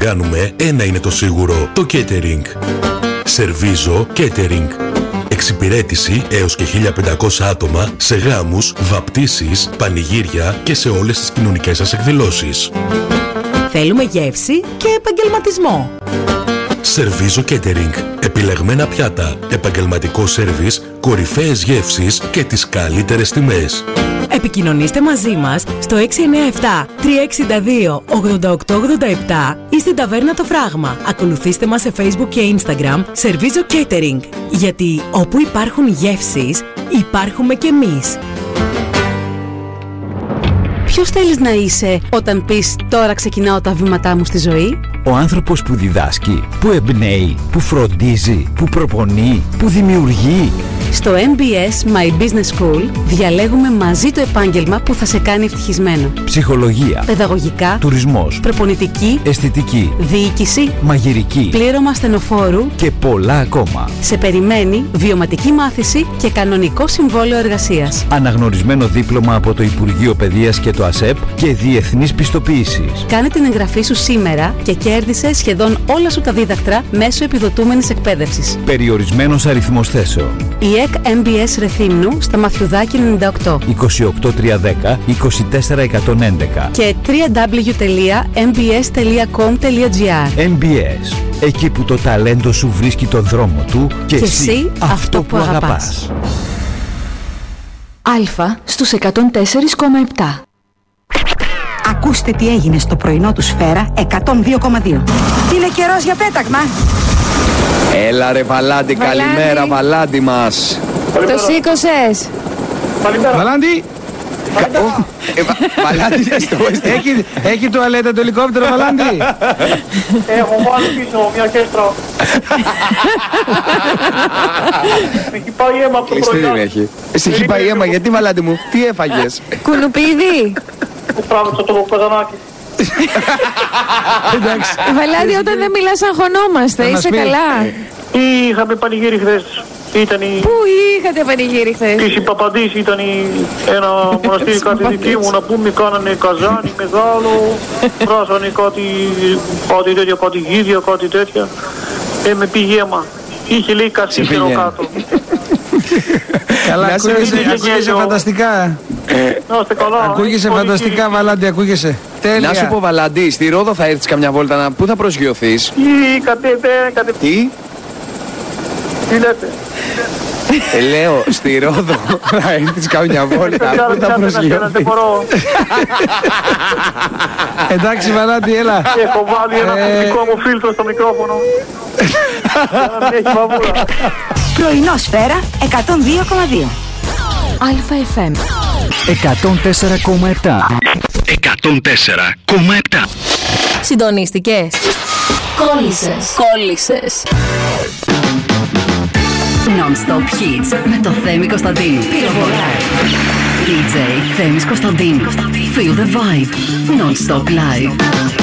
κάνουμε, ένα είναι το σίγουρο, το catering. Σερβίζο Catering. Εξυπηρέτηση έως και 1.500 άτομα σε γάμους, βαπτίσεις, πανηγύρια και σε όλες τις κοινωνικές σας εκδηλώσεις. Θέλουμε γεύση και επαγγελματισμό. Σερβίζο Catering. Επιλεγμένα πιάτα, επαγγελματικό σέρβις, κορυφαίες γεύσεις και τις καλύτερες τιμές. Επικοινωνήστε μαζί μας στο 697-362-8887 ή στην ταβέρνα Το Φράγμα. Ακολουθήστε μας σε Facebook και Instagram Σερβίζο Catering. Γιατί όπου υπάρχουν γεύσεις, υπάρχουμε κι εμείς. Ποιος θέλεις να είσαι όταν πεις «Τώρα ξεκινάω τα βήματά μου στη ζωή»? Ο άνθρωπος που διδάσκει, που εμπνέει, που φροντίζει, που προπονεί, που δημιουργεί. Στο MBS My Business School διαλέγουμε μαζί το επάγγελμα που θα σε κάνει ευτυχισμένο. Ψυχολογία, παιδαγωγικά, τουρισμός, προπονητική, αισθητική, διοίκηση, μαγειρική, πλήρωμα στενοφόρου και πολλά ακόμα. Σε περιμένει βιωματική μάθηση και κανονικό συμβόλαιο εργασίας. Αναγνωρισμένο δίπλωμα από το Υπουργείο Παιδείας και το ΑΣΕΠ και διεθνής πιστοποίησης. Κάνε την εγγραφή σου σήμερα και κέρδισε σχεδόν όλα σου τα δίδακτρα μέσω επιδοτούμενης εκπαίδευσης. Περιορισμένος αριθμός θέσεων. Η ΕΚ MBS Ρεθύμνου στα Μαθιουδάκη 98 28310 24111 και www.mbs.com.gr. MBS, εκεί που το ταλέντο σου βρίσκει τον δρόμο του και εσύ αυτό που αγαπάς. Αλφα στους 104,7. Ακούστε τι έγινε στο πρωινό του Σφαίρα 102,2. Είναι καιρός για πέταγμα. Έλα ρε Βαλάντι, καλημέρα Βαλάντι μας. Το σήκωσες? Βαλάντι! Βαλάντι, έχει τουαλέτα το ελικόπτερο, Βαλάντι? Έχω βάλει πίσω μια κέστρα. Έχει πάει αίμα από το πρωί. Εσύ έχει πάει αίμα, γιατί Βαλάντι μου, τι έφαγες? Κουνουπίδι. Τράβηξα το καζανάκι. Βαλάντι, όταν δεν μιλάς αγχωνόμαστε, είσαι καλά? Είχαμε πανηγύρι χθες. Πού είχατε πανηγύρι χθες? Της Παπαντής ήταν ένα μοναστήρι κάτι δική μου, να πούμε, κάνανε καζάνι μεγάλο, βράσανε κάτι τέτοια, κάτι γίδια, κάτι τέτοια. Με πήγε αίμα. Είχε λέει κασίσερο κάτω. Καλά, ακούγεσαι φανταστικά. Ακούγεσαι φανταστικά, Βαλάντι, ακούγεσαι. Τέλεια. Να σου πω Βαλάντι, στη Ρόδο θα έρθεις καμιά βόλτα, πού θα προσγειωθείς? Τι? Τι λέτε? Λέω, στη Ρόδο θα έρθεις καμιά βόλτα, πού θα προσγειωθείς? Εντάξει Βαλάντι, έλα. Έχω βάλει ένα δικό μου φίλτρο στο μικρόφωνο. Έχει βαβούρα. Πρωινό Σφαίρα 102,2. Αλφα FM 104,7. 104,7. Συντονίστηκες? Κόλλησες. Non-stop hits με το Θέμη Κωνσταντίνου. DJ Θέμης Κωνσταντίνου. Feel the vibe. Non-stop live.